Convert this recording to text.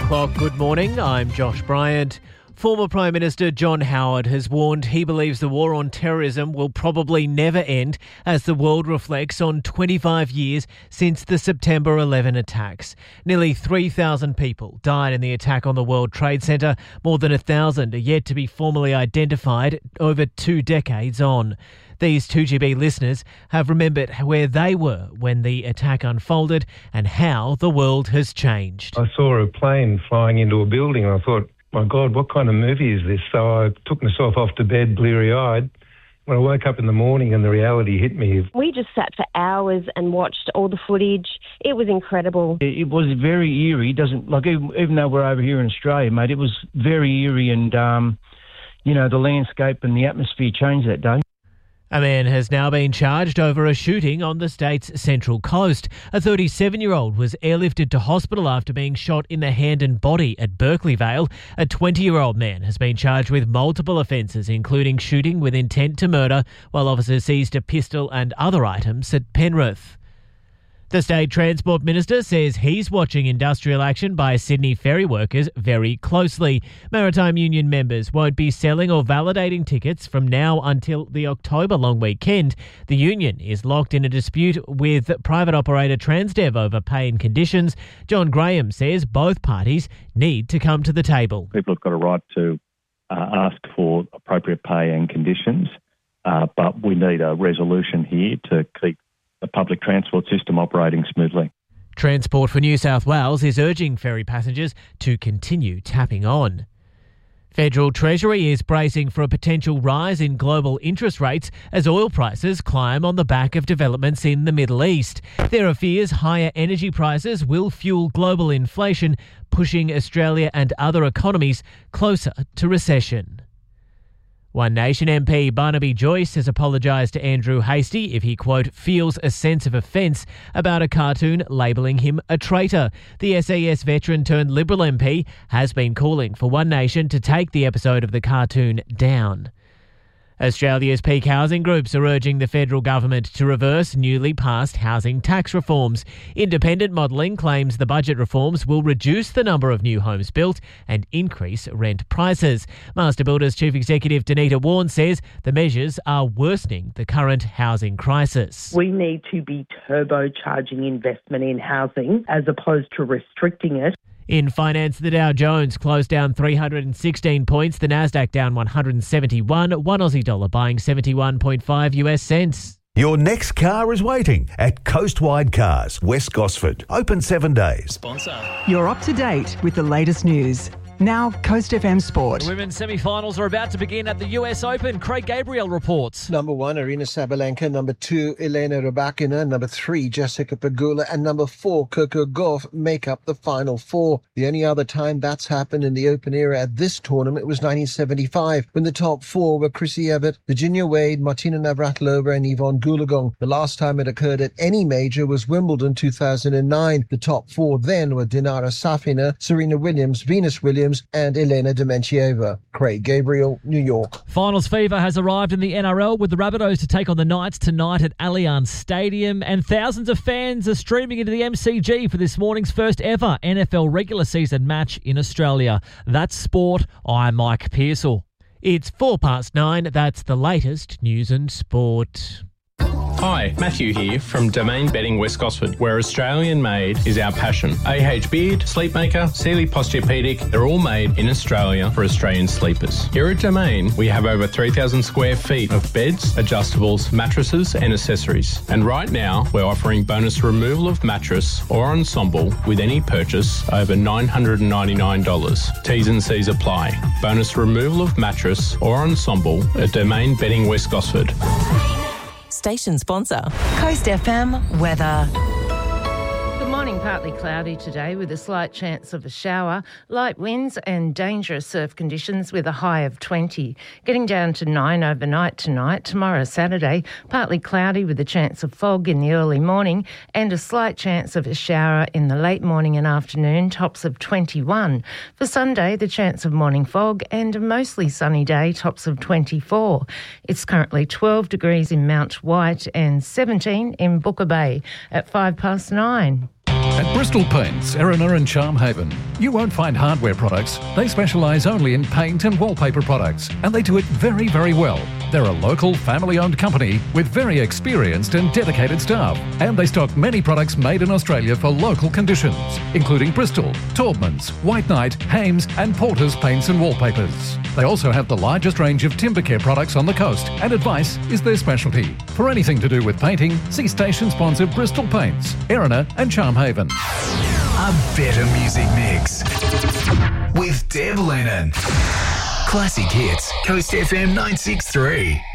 o'clock. Good morning. I'm Josh Bryant. Former Prime Minister John Howard has warned he believes the war on terrorism will probably never end as the world reflects on 25 years since the September 11 attacks. Nearly 3,000 people died in the attack on the World Trade Center. More than 1,000 are yet to be formally identified over 2 decades on. These 2GB listeners have remembered where they were when the attack unfolded and how the world has changed. I saw a plane flying into a building and I thought, my God, what kind of movie is this? So I took myself off to bed bleary-eyed. When I woke up in the morning and the reality hit me. We just sat for hours and watched all the footage. It was incredible. It was very eerie. Even though we're over here in Australia, mate, it was very eerie and, the landscape and the atmosphere changed that day. A man has now been charged over a shooting on the state's central coast. A 37-year-old was airlifted to hospital after being shot in the hand and body at Berkeley Vale. A 20-year-old man has been charged with multiple offences, including shooting with intent to murder, while officers seized a pistol and other items at Penrith. The State Transport Minister says he's watching industrial action by Sydney ferry workers very closely. Maritime Union members won't be selling or validating tickets from now until the October long weekend. The union is locked in a dispute with private operator Transdev over pay and conditions. John Graham says both parties need to come to the table. People have got a right to ask for appropriate pay and conditions, but we need a resolution here to keep the public transport system operating smoothly. Transport for New South Wales is urging ferry passengers to continue tapping on. Federal Treasury is bracing for a potential rise in global interest rates as oil prices climb on the back of developments in the Middle East. There are fears higher energy prices will fuel global inflation, pushing Australia and other economies closer to recession. One Nation MP Barnaby Joyce has apologised to Andrew Hastie if he, quote, feels a sense of offence about a cartoon labelling him a traitor. The SAS veteran turned Liberal MP has been calling for One Nation to take the episode of the cartoon down. Australia's peak housing groups are urging the federal government to reverse newly passed housing tax reforms. Independent modelling claims the budget reforms will reduce the number of new homes built and increase rent prices. Master Builders Chief Executive Danita Warren says the measures are worsening the current housing crisis. We need to be turbocharging investment in housing as opposed to restricting it. In finance, the Dow Jones closed down 316 points, the Nasdaq down 171, one Aussie dollar buying 71.5 US cents. Your next car is waiting at Coastwide Cars, West Gosford. Open 7 days. Sponsor. You're up to date with the latest news. Now, Coast FM Sport. The women's semi-finals are about to begin at the US Open. Craig Gabriel reports. Number 1, Arina Sabalenka. Number 2, Elena Rybakina. Number 3, Jessica Pegula. And number 4, Coco Gauff make up the final 4. The only other time that's happened in the Open era at this tournament was 1975, when the top 4 were Chrissy Evert, Virginia Wade, Martina Navratilova and Yvonne Goolagong. The last time it occurred at any major was Wimbledon 2009. The top 4 then were Dinara Safina, Serena Williams, Venus Williams, and Elena Dementieva. Craig Gabriel, New York. Finals fever has arrived in the NRL with the Rabbitohs to take on the Knights tonight at Allianz Stadium, and thousands of fans are streaming into the MCG for this morning's first ever NFL regular season match in Australia. That's sport. I'm Mike Pearsall. It's 9:04. That's the latest news and sport. Hi, Matthew here from Domain Bedding West Gosford, where Australian made is our passion. AH Beard, Sleepmaker, Sealy Posturepedic, they're all made in Australia for Australian sleepers. Here at Domain, we have over 3,000 square feet of beds, adjustables, mattresses and accessories. And right now, we're offering bonus removal of mattress or ensemble with any purchase over $999. T's and C's apply. Bonus removal of mattress or ensemble at Domain Bedding West Gosford. Station sponsor. Coast FM weather. Good morning, partly cloudy today with a slight chance of a shower, light winds and dangerous surf conditions with a high of 20. Getting down to 9 overnight tonight. Tomorrow, Saturday, partly cloudy with a chance of fog in the early morning and a slight chance of a shower in the late morning and afternoon, tops of 21. For Sunday, the chance of morning fog and a mostly sunny day, tops of 24. It's currently 12 degrees in Mount White and 17 in Booker Bay at 9:05. At Bristol Paints, Erina and Charmhaven, you won't find hardware products. They specialise only in paint and wallpaper products, and they do it very, very well. They're a local, family-owned company with very experienced and dedicated staff, and they stock many products made in Australia for local conditions, including Bristol, Taubmans, White Knight, Hames and Porter's paints and wallpapers. They also have the largest range of timber care products on the coast, and advice is their specialty. For anything to do with painting, see station sponsor Bristol Paints, Erina and Charmhaven. A better music mix with Deb Lennon. Classic Hits, Coast FM 963.